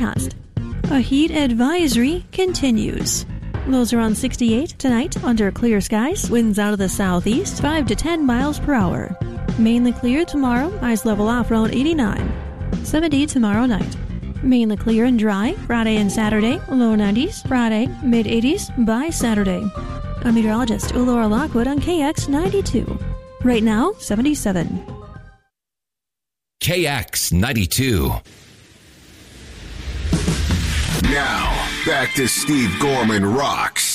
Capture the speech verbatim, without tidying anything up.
forecast. A heat advisory continues. Lows around sixty-eight tonight under clear skies. Winds out of the southeast, five to ten miles per hour. Mainly clear tomorrow. Highs level off around eighty-nine. seventy tomorrow night. Mainly clear and dry Friday and Saturday. Low nineties. Friday, mid eighties by Saturday. I'm meteorologist Laura Lockwood on K X ninety-two. Right now, seventy-seven. K X ninety-two. Now, back to Steve Gorman Rocks